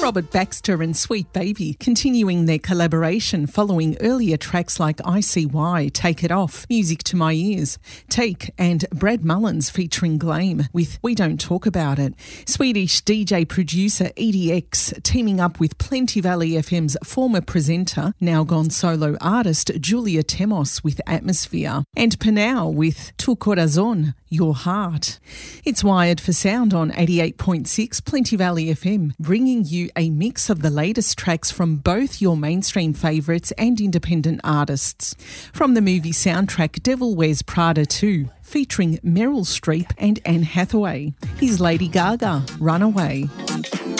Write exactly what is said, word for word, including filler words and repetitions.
Robert Baxter and Sweet Baby continuing their collaboration following earlier tracks like I C Y, Take It Off, Music to My Ears, Take, and Brad Mullins featuring Glame with We Don't Talk About It. Swedish D J producer E D X teaming up with Plenty Valley F M's former presenter, now gone solo artist Julia Temos with Atmosphere, and Panau with Tu Corazon, Your Heart. It's Wired for Sound on eighty-eight point six Plenty Valley F M, bringing you a mix of the latest tracks from both your mainstream favourites and independent artists. From the movie soundtrack Devil Wears Prada two, featuring Meryl Streep and Anne Hathaway. Here's Lady Gaga, Runaway.